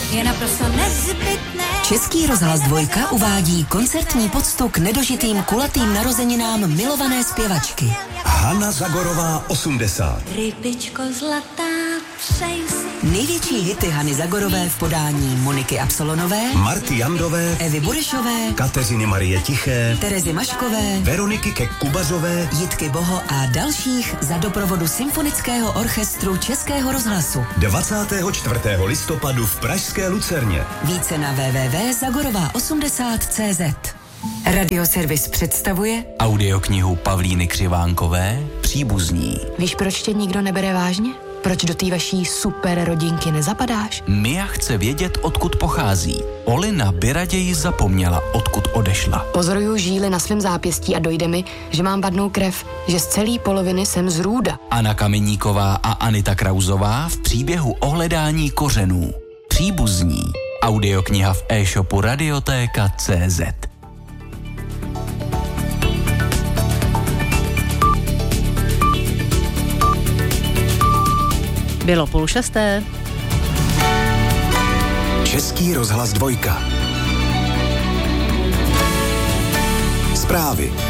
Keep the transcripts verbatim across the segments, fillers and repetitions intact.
je naprosto nezbytné. Český rozhlas Dvojka uvádí koncertní poctu k nedožitým kulatým narozeninám milované zpěvačky. Hana Zagorová osmdesát. Rybičko zlatá, přeju si. Největší hity Hany Zagorové v podání Moniky Absolonové, Marty Jandové, Evy Burešové, Kateřiny Marie Tiché, Terezy Maškové, Veroniky Kek-Kubazové, Jitky Boho a dalších za doprovodu Symfonického orchestru Českého rozhlasu. dvacátého čtvrtého listopadu v pražské Lucerně. Více na w w w tečka zagorová osmdesát tečka cé zet. Radioservis představuje audioknihu Pavlíny Křivánkové Příbuzní. Víš, proč tě nikdo nebere vážně? Proč do té vaší super rodinky nezapadáš? Mia chce vědět, odkud pochází. Olina by raději zapomněla, odkud odešla. Pozoruju žíly na svém zápěstí a dojde mi, že mám vadnou krev, že z celé poloviny jsem z Růda. Anna Kameníková a Anita Krauzová v příběhu o hledání kořenů. Příbuzní. Audiokniha v e-shopu radiotéka tečka cé zet. Bylo půl šesté. Český rozhlas Dvojka. Zprávy.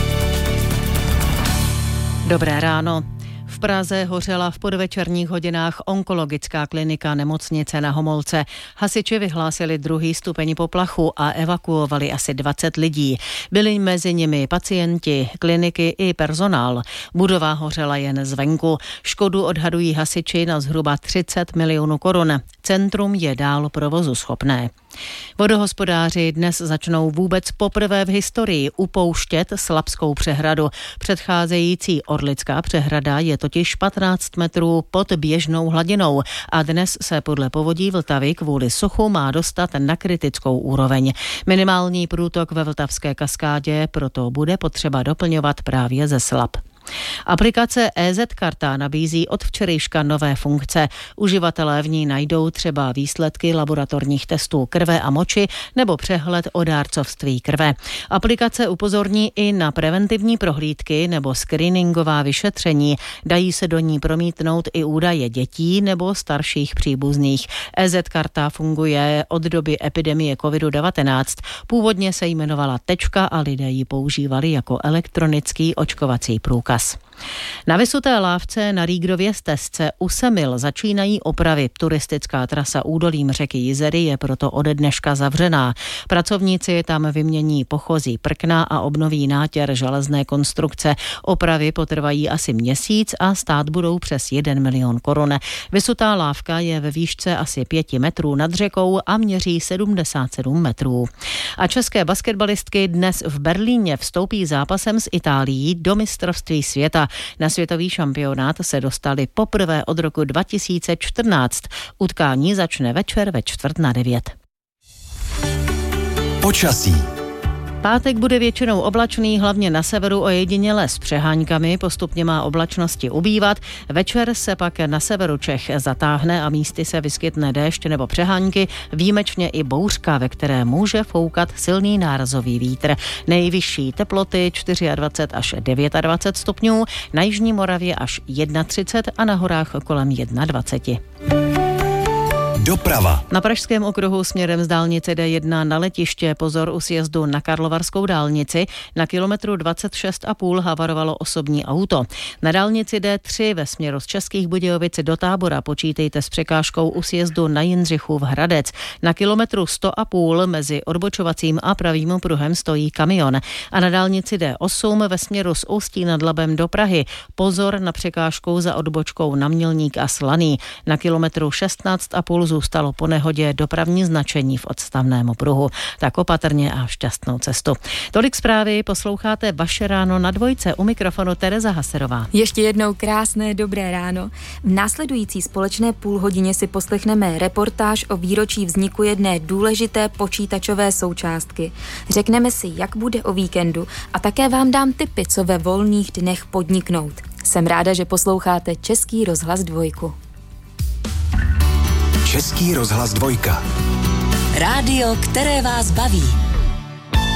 Dobré ráno. V Praze hořela v podvečerních hodinách onkologická klinika nemocnice na Homolce. Hasiči vyhlásili druhý stupeň poplachu a evakuovali asi dvacet lidí. Byli mezi nimi pacienti, kliniky i personál. Budova hořela jen zvenku. Škodu odhadují hasiči na zhruba třicet milionů korun. Centrum je dál provozu schopné. Vodohospodáři dnes začnou vůbec poprvé v historii upouštět Slapskou přehradu. Předcházející Orlická přehrada je totiž patnáct metrů pod běžnou hladinou a dnes se podle povodí Vltavy kvůli suchu má dostat na kritickou úroveň. Minimální průtok ve Vltavské kaskádě proto bude potřeba doplňovat právě ze Slap. Aplikace é zet karta nabízí od včerejška nové funkce. Uživatelé v ní najdou třeba výsledky laboratorních testů krve a moči nebo přehled o dárcovství krve. Aplikace upozorní i na preventivní prohlídky nebo screeningová vyšetření. Dají se do ní promítnout i údaje dětí nebo starších příbuzných. é zet karta funguje od doby epidemie kovid devatenáct. Původně se jmenovala Tečka a lidé ji používali jako elektronický očkovací průkaz. Na Vysuté lávce na Rýgrově stezce u Semil začínají opravy. Turistická trasa údolím řeky Jizery je proto ode dneška zavřená. Pracovníci tam vymění pochozí prkna a obnoví nátěr železné konstrukce. Opravy potrvají asi měsíc a stát budou přes jeden milion korun. Vysutá lávka je ve výšce asi pěti metrů nad řekou a měří sedmdesát sedm metrů. A české basketbalistky dnes v Berlíně vstoupí zápasem s Itálií do mistrovství světa. Na světový šampionát se dostali poprvé od roku dva tisíce čtrnáct. Utkání začne večer ve čtvrt na devět. Počasí. Pátek bude většinou oblačný, hlavně na severu ojediněle s přeháňkami, postupně má oblačnosti ubývat. Večer se pak na severu Čech zatáhne a místy se vyskytne déšť nebo přeháňky, výjimečně i bouřka, ve které může foukat silný nárazový vítr. Nejvyšší teploty dvacet čtyři až dvacet devět stupňů, na jižní Moravě až třicet jedna a na horách kolem dvacet jedna. Doprava. Na Pražském okruhu směrem z dálnice D jedna na letiště pozor u sjezdu na Karlovarskou dálnici. Na kilometru dvacet šest a půl havarovalo osobní auto. Na dálnici D tři ve směru z Českých Budějovic do Tábora počítejte s překážkou u sjezdu na Jindřichův Hradec. Na kilometru sto a půl mezi odbočovacím a pravým pruhem stojí kamion. A na dálnici D osm ve směru z Ústí nad Labem do Prahy pozor na překážkou za odbočkou na Mělník a Slaný. Na kilometru šestnáct a půl zůstalo po nehodě dopravní značení v odstavném pruhu. Tak opatrně a šťastnou cestu. Tolik zprávy, posloucháte Vaše ráno na Dvojce, u mikrofonu Tereza Haserová. Ještě jednou krásné dobré ráno. V následující společné půlhodině si poslechneme reportáž o výročí vzniku jedné důležité počítačové součástky. Řekneme si, jak bude o víkendu a také vám dám tipy, co ve volných dnech podniknout. Jsem ráda, že posloucháte Český rozhlas Dvojku. Český rozhlas Dvojka. Rádio, které vás baví.